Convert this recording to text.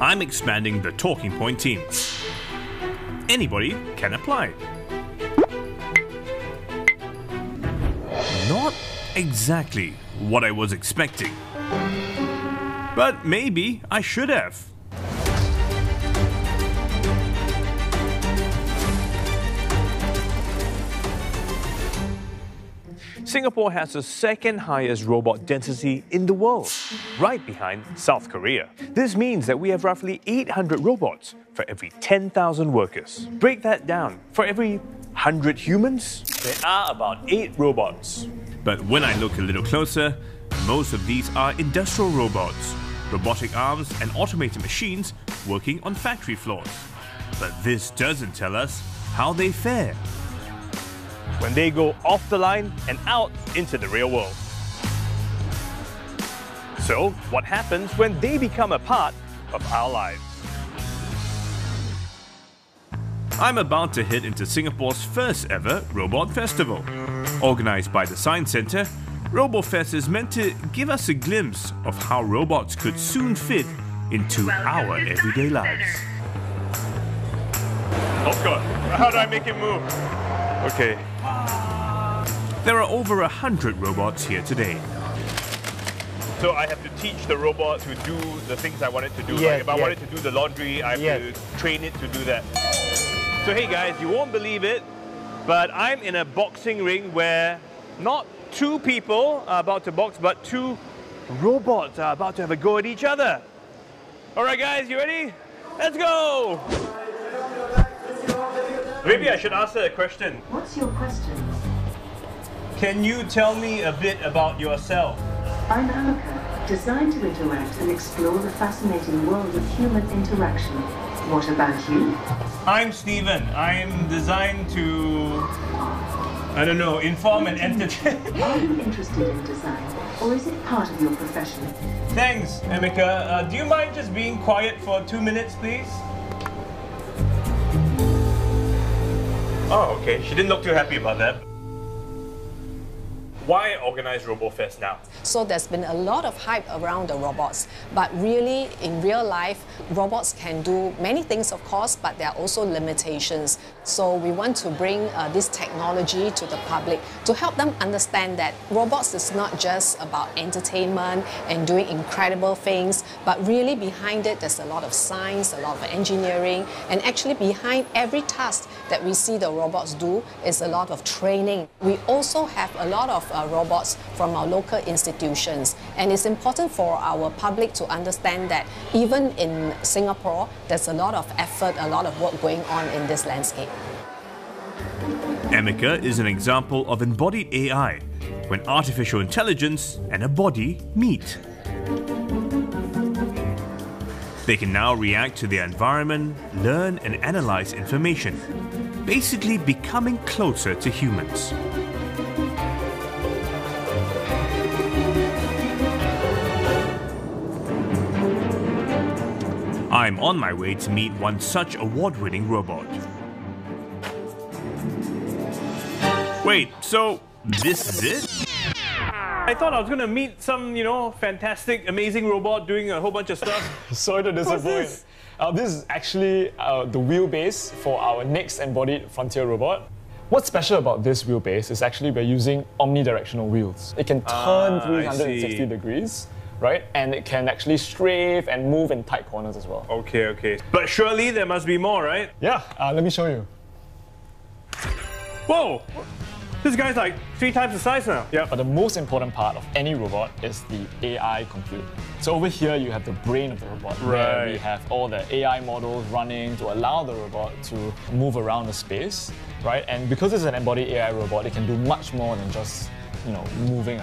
I'm expanding the Talking Point team. Anybody can apply. Not exactly what I was expecting. But maybe I should have. Singapore has the second highest robot density in the world, right behind South Korea. This means that we have roughly 800 robots for every 10,000 workers. Break that down. For every 100 humans, there are about 8 robots. But when I look a little closer, most of these are industrial robots, robotic arms and automated machines working on factory floors. But this doesn't tell us how they fare when they go off the line and out into the real world. So, what happens when they become a part of our lives? I'm about to head into Singapore's first ever Robot Festival. Organised by the Science Centre, RoboFest is meant to give us a glimpse of how robots could soon fit into our everyday lives. Oh God, how do I make it move? Okay. There are over 100 robots here today. So I have to teach the robot to do the things I want it to do. Like if I want it to do the laundry, I have to train it to do that. So hey guys, you won't believe it, but I'm in a boxing ring where not 2 people are about to box, but 2 robots are about to have a go at each other. Alright guys, you ready? Let's go! Maybe I should ask her a question. What's your question? Can you tell me a bit about yourself? I'm Amika, designed to interact and explore the fascinating world of human interaction. What about you? I'm Steven. I'm designed to, I don't know, inform and entertain. Are you interested in design, or is it part of your profession? Thanks, Amika. Do you mind just being quiet for 2 minutes, please? Oh, okay. She didn't look too happy about that. Why organize RoboFest now? So there's been a lot of hype around the robots, but really, in real life, robots can do many things, of course, but there are also limitations. So we want to bring this technology to the public to help them understand that robots is not just about entertainment and doing incredible things, but really behind it, there's a lot of science, a lot of engineering, and actually behind every task that we see the robots do is a lot of training. We also have a lot of robots from our local institutions, and it's important for our public to understand that even in Singapore, there's a lot of effort, a lot of work going on in this landscape. Amika is an example of embodied AI, when artificial intelligence and a body meet. They can now react to their environment, learn and analyze information, basically becoming closer to humans. I'm on my way to meet one such award-winning robot. Wait, so this is it? I thought I was gonna meet some, fantastic, amazing robot doing a whole bunch of stuff. Sorry to disappoint. What's this? This is actually the wheelbase for our next embodied frontier robot. What's special about this wheelbase is actually we're using omnidirectional wheels. It can turn 360 degrees, right? And it can actually strafe and move in tight corners as well. Okay. But surely there must be more, right? Yeah, let me show you. Whoa! This guy's like 3 times the size now. Yeah, but the most important part of any robot is the AI compute. So over here you have the brain of the robot, where we have all the AI models running to allow the robot to move around the space, right? And because it's an embodied AI robot, it can do much more than just, moving